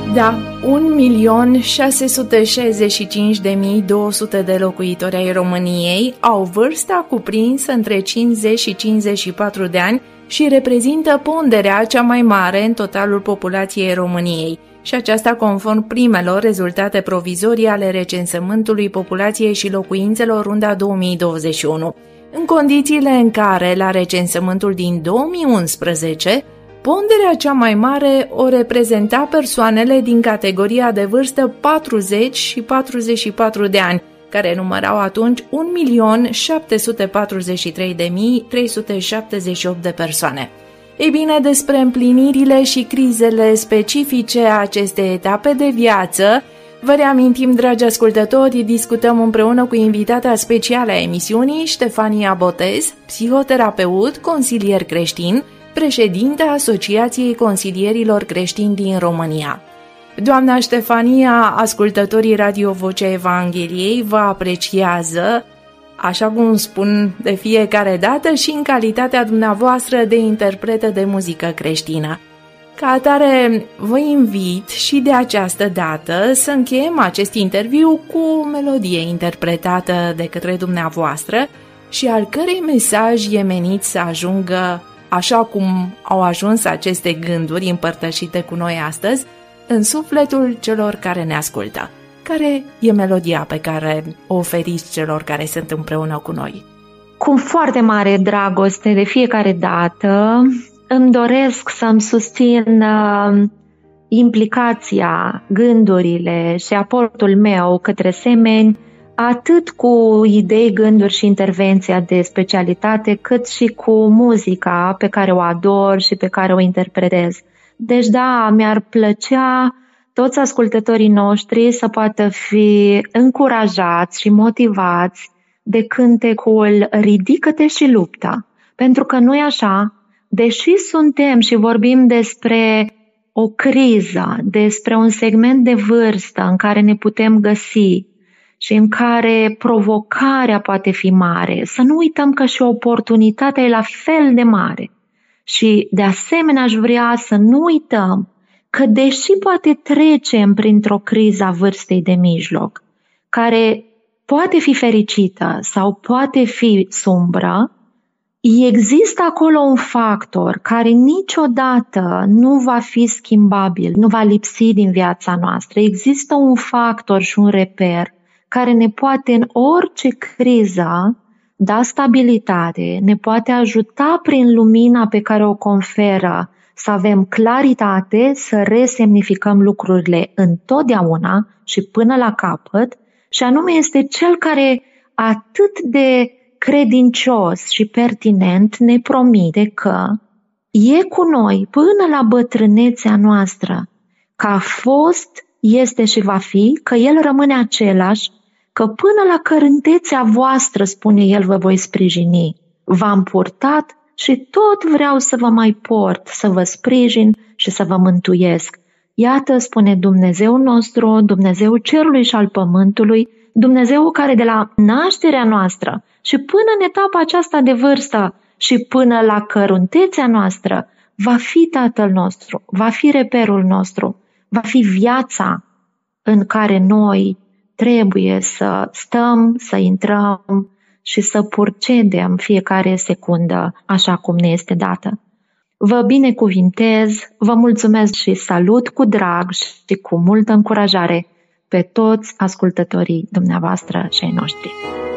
Da, 1.665.200 de locuitori ai României au vârsta cuprinsă între 50 și 54 de ani și reprezintă ponderea cea mai mare în totalul populației României, și aceasta conform primelor rezultate provizorii ale recensământului populației și locuințelor runda 2021, în condițiile în care, la recensământul din 2011, ponderea cea mai mare o reprezenta persoanele din categoria de vârstă 40 și 44 de ani, care numărau atunci 1.743.378 de persoane. Ei bine, despre împlinirile și crizele specifice a acestei etape de viață, vă reamintim, dragi ascultători, discutăm împreună cu invitata specială a emisiunii, Ștefania Botez, psihoterapeut, consilier creștin, președinta Asociației Consilierilor Creștini din România. Doamna Ștefania, ascultătorii Radio Vocea Evangheliei vă apreciază, așa cum spun de fiecare dată, și în calitatea dumneavoastră de interpretă de muzică creștină. Ca atare, vă invit și de această dată să încheiem acest interviu cu o melodie interpretată de către dumneavoastră și al cărei mesaj e menit să ajungă, așa cum au ajuns aceste gânduri împărtășite cu noi astăzi, în sufletul celor care ne ascultă. Care e melodia pe care o oferiți celor care sunt împreună cu noi? Cu foarte mare dragoste de fiecare dată îmi doresc să-mi susțin implicația, gândurile și aportul meu către semeni, atât cu idei, gânduri și intervenția de specialitate, cât și cu muzica pe care o ador și pe care o interpretez. Deci da, mi-ar plăcea toți ascultătorii noștri să poată fi încurajați și motivați de cântecul Ridică-te și luptă. Pentru că nu-i așa, deși suntem și vorbim despre o criză, despre un segment de vârstă în care ne putem găsi și în care provocarea poate fi mare, să nu uităm că și oportunitatea e la fel de mare. Și de asemenea aș vrea să nu uităm că deși poate trecem printr-o criză a vârstei de mijloc, care poate fi fericită sau poate fi sumbră, există acolo un factor care niciodată nu va fi schimbabil, nu va lipsi din viața noastră. Există un factor și un reper care ne poate în orice criză da stabilitate, ne poate ajuta prin lumina pe care o conferă să avem claritate, să resemnificăm lucrurile întotdeauna și până la capăt, și anume este cel care atât de credincios și pertinent ne promite că e cu noi până la bătrânețea noastră, că a fost, este și va fi, că El rămâne același, că până la cărântețea voastră, spune El, vă voi sprijini. V-am purtat și tot vreau să vă mai port, să vă sprijin și să vă mântuiesc. Iată, spune Dumnezeu nostru, Dumnezeu cerului și al pământului, Dumnezeu care de la nașterea noastră și până în etapa aceasta de vârstă și până la căruntețea noastră va fi Tatăl nostru, va fi reperul nostru, va fi viața în care noi trebuie să stăm, să intrăm și să purcedem fiecare secundă așa cum ne este dată. Vă binecuvintez, vă mulțumesc și salut cu drag și cu multă încurajare pe toți ascultătorii dumneavoastră și ai noștri.